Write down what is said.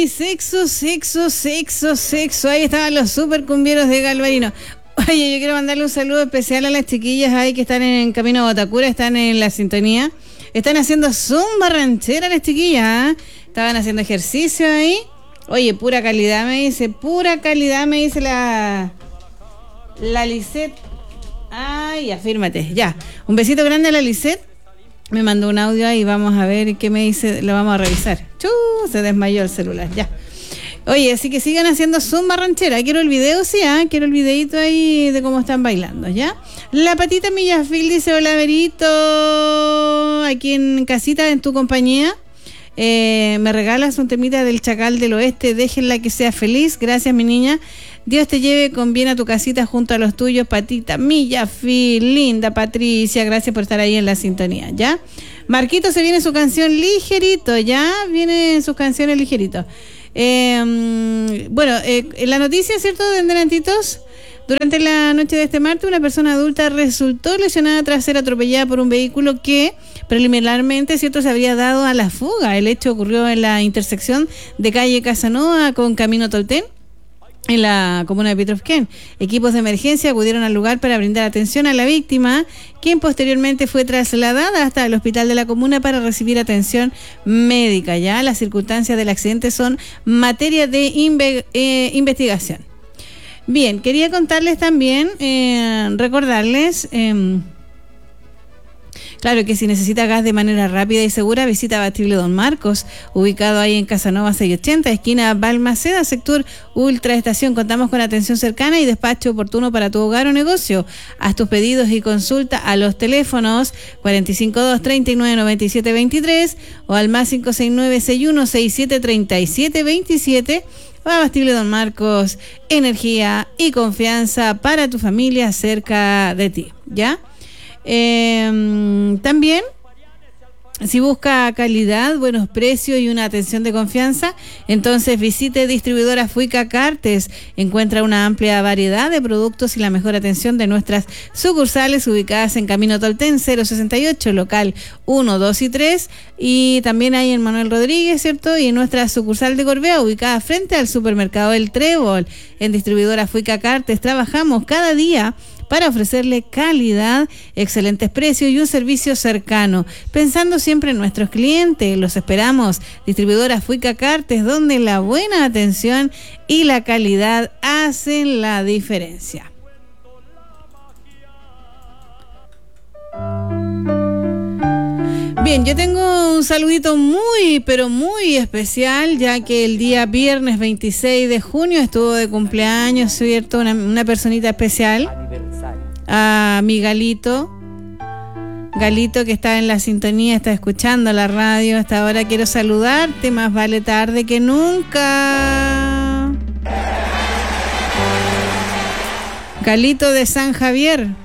Ay, sexo. Ahí estaban los super cumbieros de Galvarino. Oye, yo quiero mandarle un saludo especial a las chiquillas ahí que están en camino a Botacura, están en la sintonía. Están haciendo zumba ranchera las chiquillas, ¿eh? Estaban haciendo ejercicio ahí. Oye, pura calidad me dice la Lisette. Ay, afírmate, ya. Un besito grande a la Lisette. Me mandó un audio ahí, vamos a ver qué me dice, lo vamos a revisar. Se desmayó el celular, ya. Oye, así que sigan haciendo zumba ranchera. Quiero el video, sí, quiero el videito ahí de cómo están bailando, ¿ya? La Patita Millafil dice, hola, Verito, aquí en casita, en tu compañía. Me regalas un temita del Chacal del Oeste, déjenla que sea feliz. Gracias, mi niña. Dios te lleve con bien a tu casita junto a los tuyos, Patita Millafil, linda Patricia, gracias por estar ahí en la sintonía, ¿ya? Marquito, se viene su canción ligerito, ¿ya? Vienen sus canciones ligerito. Bueno, la noticia, ¿cierto?, de Delantitos. Durante la noche de este martes, una persona adulta resultó lesionada tras ser atropellada por un vehículo que preliminarmente, ¿cierto?, se habría dado a la fuga. El hecho ocurrió en la intersección de calle Casanova con Camino Tolten, en la comuna de Pitrovken. Equipos de emergencia acudieron al lugar para brindar atención a la víctima, quien posteriormente fue trasladada hasta el hospital de la comuna para recibir atención médica. Ya las circunstancias del accidente son materia de investigación. Bien, quería contarles también, recordarles, claro, que si necesita gas de manera rápida y segura, visita Abastible Don Marcos, ubicado ahí en Casanova 680, esquina Balmaceda, sector Ultraestación. Contamos con atención cercana y despacho oportuno para tu hogar o negocio. Haz tus pedidos y consulta a los teléfonos 452-3997-23 o al más 569-6167-3727. Abastible Don Marcos, energía y confianza para tu familia cerca de ti, ¿ya? También, si busca calidad, buenos precios y una atención de confianza, entonces visite Distribuidora Fuica Cartes. Encuentra una amplia variedad de productos y la mejor atención de nuestras sucursales ubicadas en Camino Tolten 068, local 1, 2 y 3, y también hay en Manuel Rodríguez, ¿cierto? Y en nuestra sucursal de Gorbea, ubicada frente al supermercado El Trébol. En Distribuidora Fuica Cartes trabajamos cada día para ofrecerle calidad, excelentes precios y un servicio cercano, pensando siempre en nuestros clientes. Los esperamos. Distribuidora Fuica Cartes, donde la buena atención y la calidad hacen la diferencia. Bien, yo tengo un saludito muy, pero muy especial, ya que el día viernes 26 de junio estuvo de cumpleaños, ¿cierto? Una personita especial, a mi Galito, que está en la sintonía, está escuchando la radio. Hasta ahora quiero saludarte, más vale tarde que nunca. Galito de San Javier.